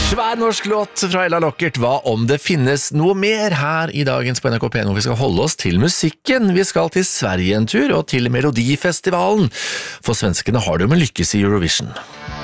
Svær norsk låt fra Ella Lockert. Hva om det finnes noe mer her i dagens på NRK P1, hvor vi skal holde oss til musikken? Vi skal til Sverige en tur, og til Melodifestivalen. For svenskene har det jo med lykkes i Eurovision.